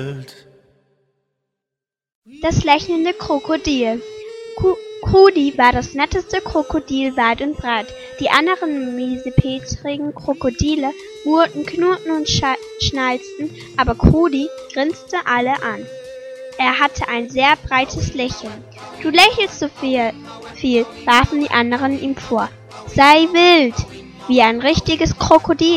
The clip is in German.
Das lächelnde Krokodil. Rudi war das netteste Krokodil weit und breit. Die anderen miesepetrigen Krokodile murrten, knurrten und schnalzten, aber Rudi grinste alle an. Er hatte ein sehr breites Lächeln. »Du lächelst so viel«, warfen die anderen ihm vor. »Sei wild, wie ein richtiges Krokodil«,